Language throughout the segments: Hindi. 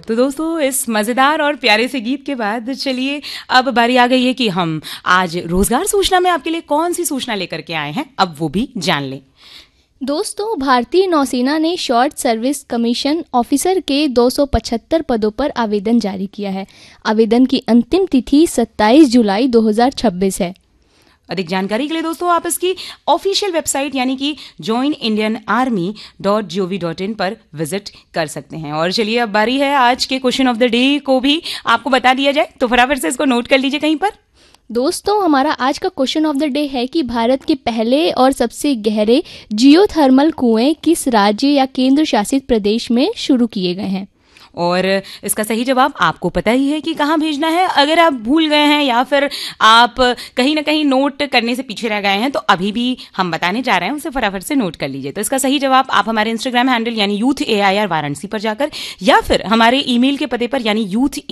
तो दोस्तों इस मजेदार और प्यारे से गीत के बाद चलिए अब बारी आ गई है कि हम आज रोजगार सूचना में आपके लिए कौन सी सूचना लेकर के आए हैं, अब वो भी जान लें। दोस्तों, भारतीय नौसेना ने शॉर्ट सर्विस कमीशन ऑफिसर के 275 पदों पर आवेदन जारी किया है। आवेदन की अंतिम तिथि 27 जुलाई 2026 है। अधिक जानकारी के लिए दोस्तों आप इसकी ऑफिशियल वेबसाइट यानी कि joinindianarmy.gov.in पर विजिट कर सकते हैं। और चलिए अब बारी है आज के क्वेश्चन ऑफ द डे को भी आपको बता दिया जाए, तो फटाफट से इसको नोट कर लीजिए कहीं पर। दोस्तों, हमारा आज का क्वेश्चन ऑफ द डे है कि भारत के पहले और सबसे गहरे जियोथर्मल कुएं किस राज्य या केंद्र शासित प्रदेश में शुरू किए गए हैं। और इसका सही जवाब आपको पता ही है कि कहाँ भेजना है। अगर आप भूल गए हैं या फिर आप कहीं ना कहीं नोट करने से पीछे रह गए हैं तो अभी भी हम बताने जा रहे हैं, उसे फटाफट से नोट कर लीजिए। तो इसका सही जवाब आप हमारे इंस्टाग्राम हैंडल यानी YouthAIR वाराणसी पर जाकर या फिर हमारे ईमेल के पते पर यानी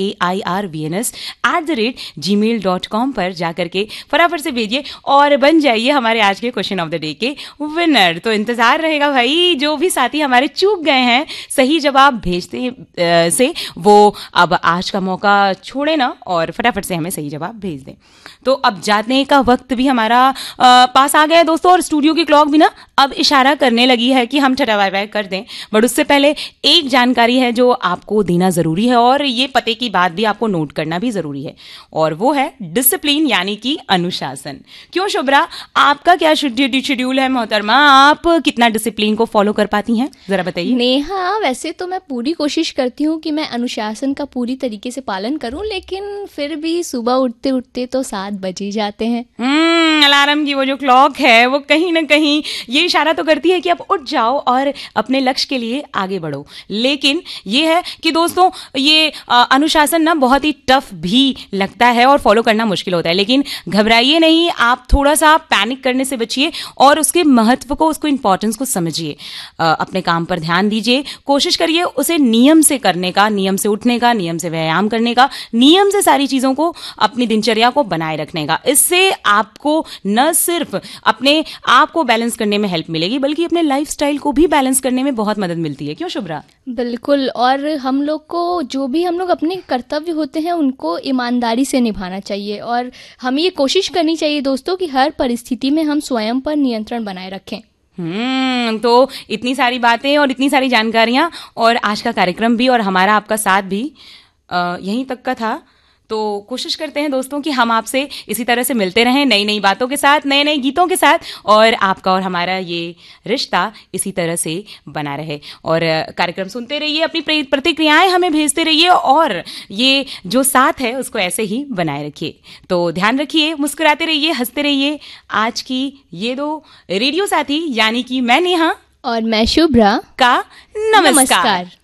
youthAIRVNS@gmail.com पर जाकर के फटाफट से भेजिए और बन जाइए हमारे आज के क्वेश्चन ऑफ द डे के विनर। तो इंतजार रहेगा भाई, जो भी साथी हमारे चूक गए हैं सही जवाब भेजते से वो अब आज का मौका छोड़े ना और फटाफट से हमें सही जवाब भेज दें। तो अब जाने का वक्त भी हमारा पास आ गया है दोस्तों, और स्टूडियो की क्लॉक भी ना अब इशारा करने लगी है कि हम टाटा बाय बाय कर दें। बट उससे पहले एक जानकारी है जो आपको देना जरूरी है, और ये पते की बात भी आपको नोट करना भी जरूरी है, और वो है डिसिप्लिन यानी कि अनुशासन। क्यों शुभ्रा, आपका क्या शेड्यूल है मोहतरमा, आप कितना डिसिप्लिन को फॉलो कर पाती हैं, जरा बताइए। नेहा, वैसे तो मैं पूरी कोशिश करती हूँ कि मैं अनुशासन का पूरी तरीके से पालन करूं, लेकिन फिर भी सुबह उठते उठते तो 7 बज ही जाते हैं। अलार्म की वो जो क्लॉक है वो कहीं ना कहीं ये इशारा तो करती है कि अब उठ जाओ और अपने लक्ष्य के लिए आगे बढ़ो। लेकिन ये है कि दोस्तों ये अनुशासन ना बहुत ही टफ भी लगता है और फॉलो करना मुश्किल होता है, लेकिन घबराइए नहीं, आप थोड़ा सा पैनिक करने से बचिए और उसके महत्व को, उसको इंपॉर्टेंस को समझिए। अपने काम पर ध्यान दीजिए, कोशिश करिए उसे नियम से करने का, नियम से उठने का, नियम से व्यायाम करने का, नियम से सारी चीजों को, अपनी दिनचर्या को बनाए रखने का। इससे आपको न सिर्फ अपने आप को बैलेंस करने में हेल्प मिलेगी बल्कि अपने लाइफस्टाइल को भी बैलेंस करने में बहुत मदद मिलती है। क्यों शुभ्रा? बिल्कुल, और हम लोग को जो भी हम लोग अपने कर्तव्य होते हैं उनको ईमानदारी से निभाना चाहिए, और हमें ये कोशिश करनी चाहिए दोस्तों कि हर परिस्थिति में हम स्वयं पर नियंत्रण बनाए रखें। तो इतनी सारी बातें और इतनी सारी जानकारियां और आज का कार्यक्रम भी और हमारा आपका साथ भी यहीं तक का था। तो कोशिश करते हैं दोस्तों कि हम आपसे इसी तरह से मिलते रहें, नई नई बातों के साथ, नए नए गीतों के साथ, और आपका और हमारा ये रिश्ता इसी तरह से बना रहे। और कार्यक्रम सुनते रहिए, अपनी प्रतिक्रियाएं हमें भेजते रहिए, और ये जो साथ है उसको ऐसे ही बनाए रखिए। तो ध्यान रखिए, मुस्कुराते रहिए, हंसते रहिए। आज की ये 2 रेडियो साथी यानी कि मैं नेहा और मैं शुभ्रा का नमस्कार।